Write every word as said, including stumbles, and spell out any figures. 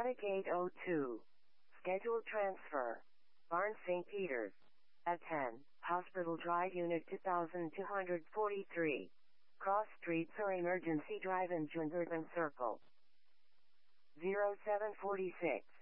Gate oh two. Scheduled transfer. Barnes Saint Peter's. At ten, Hospital Drive Unit two thousand two hundred forty-three. Cross Streets or Emergency Drive in Jungertham Circle. zero seven forty-six.